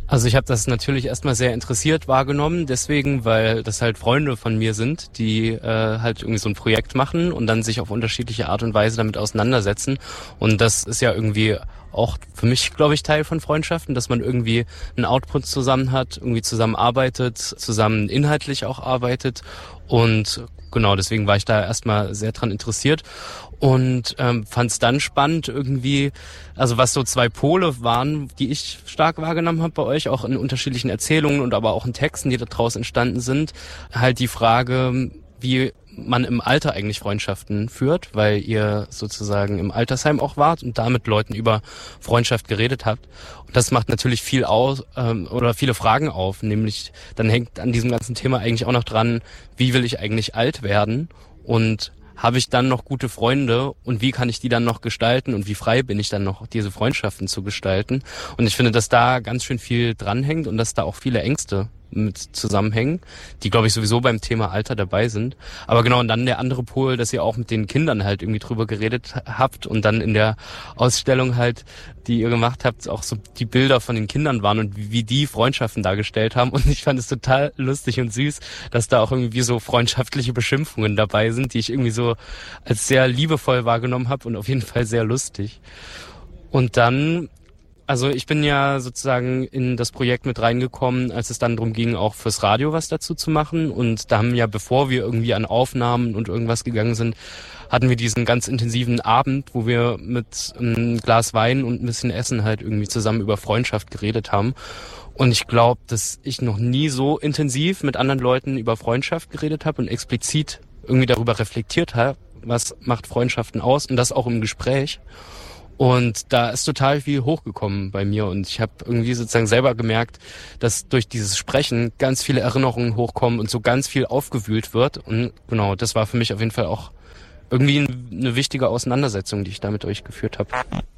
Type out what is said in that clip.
Also ich habe das natürlich erstmal sehr interessiert wahrgenommen, deswegen, weil das halt Freunde von mir sind, die halt irgendwie so ein Projekt machen und dann sich auf unterschiedliche Art und Weise damit auseinandersetzen. Und das ist ja irgendwie auch für mich, glaube ich, Teil von Freundschaften, dass man irgendwie einen Output zusammen hat, irgendwie zusammen arbeitet, zusammen inhaltlich auch arbeitet. Und genau, deswegen war ich da erstmal sehr dran interessiert und fand es dann spannend irgendwie, also was so zwei Pole waren, die ich stark wahrgenommen habe bei euch, auch in unterschiedlichen Erzählungen und aber auch in Texten, die da draus entstanden sind, halt die Frage, wie man im Alter eigentlich Freundschaften führt, weil ihr sozusagen im Altersheim auch wart und da mit Leuten über Freundschaft geredet habt. Und das macht natürlich viel aus oder viele Fragen auf, nämlich dann hängt an diesem ganzen Thema eigentlich auch noch dran, wie will ich eigentlich alt werden und habe ich dann noch gute Freunde und wie kann ich die dann noch gestalten und wie frei bin ich dann noch, diese Freundschaften zu gestalten. Und ich finde, dass da ganz schön viel dranhängt und dass da auch viele Ängste mit zusammenhängen, die, glaube ich, sowieso beim Thema Alter dabei sind. Aber genau, und dann der andere Pol, dass ihr auch mit den Kindern halt irgendwie drüber geredet habt und dann in der Ausstellung halt, die ihr gemacht habt, auch so die Bilder von den Kindern waren und wie die Freundschaften dargestellt haben. Und ich fand es total lustig und süß, dass da auch irgendwie so freundschaftliche Beschimpfungen dabei sind, die ich irgendwie so als sehr liebevoll wahrgenommen habe und auf jeden Fall sehr lustig. Und dann, also ich bin ja sozusagen in das Projekt mit reingekommen, als es dann darum ging, auch fürs Radio was dazu zu machen. Und da haben ja, bevor wir irgendwie an Aufnahmen und irgendwas gegangen sind, hatten wir diesen ganz intensiven Abend, wo wir mit einem Glas Wein und ein bisschen Essen halt irgendwie zusammen über Freundschaft geredet haben. Und ich glaube, dass ich noch nie so intensiv mit anderen Leuten über Freundschaft geredet habe und explizit irgendwie darüber reflektiert habe, was macht Freundschaften aus und das auch im Gespräch. Und da ist total viel hochgekommen bei mir und ich habe irgendwie sozusagen selber gemerkt, dass durch dieses Sprechen ganz viele Erinnerungen hochkommen und so ganz viel aufgewühlt wird. Und genau, das war für mich auf jeden Fall auch irgendwie eine wichtige Auseinandersetzung, die ich da mit euch geführt habe.